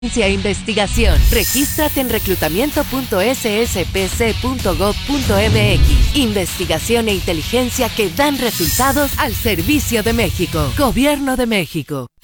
Investigación. Regístrate en reclutamiento.sspc.gov.mx. Investigación e inteligencia que dan resultados al servicio de México. Gobierno de México.